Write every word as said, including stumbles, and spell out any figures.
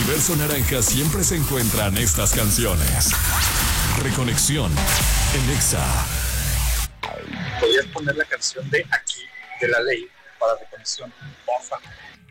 universo naranja siempre se encuentran estas canciones. Reconexión en Exa. Podrías poner la canción de Aquí, de La Ley, para Reconexión, porfa.